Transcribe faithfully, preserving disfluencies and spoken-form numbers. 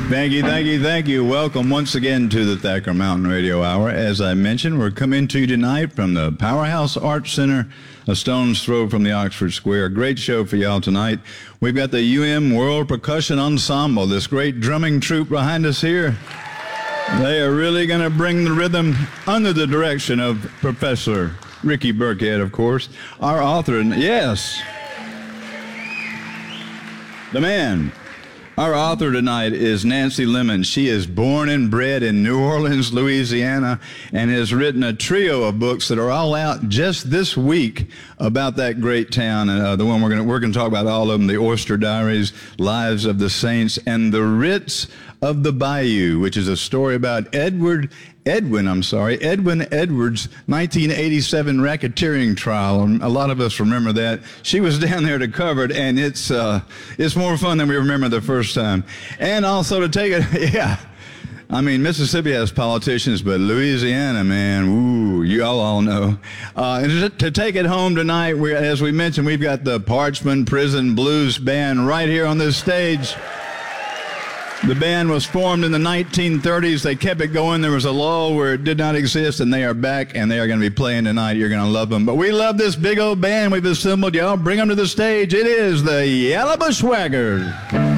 Thank you, thank you, thank you. Welcome once again to the Thacker Mountain Radio Hour. As I mentioned, we're coming to you tonight from the Powerhouse Arts Center, a stone's throw from the Oxford Square. Great show for y'all tonight. We've got the U M World Percussion Ensemble, this great drumming troupe behind us here. They are really going to bring the rhythm under the direction of Professor Ricky Burkhead, of course. Our author, yes, the man. Our author tonight is Nancy Lemon. She is born and bred in New Orleans, Louisiana, and has written a trio of books that are all out just this week about that great town. Uh, the one we're going we're going to talk about all of them: The Oyster Diaries, Lives of the Saints, and The Writs of the Bayou, which is a story about Edward Edwin, I'm sorry, Edwin Edwards' nineteen eighty-seven racketeering trial. And a lot of us remember that. She was down there to cover it, and it's uh, it's more fun than we remember the first time. And also to take it, yeah, I mean, Mississippi has politicians, but Louisiana, man, ooh, you all all know. Uh, and to take it home tonight, we, as we mentioned, we've got the Parchman Prison Blues Band right here on this stage. The band was formed in the nineteen thirties. They kept it going. There was a lull where it did not exist, and they are back, and they are going to be playing tonight. You're going to love them. But we love this big old band we've assembled. Y'all bring them to the stage. It is the Yellow Bushwhackers.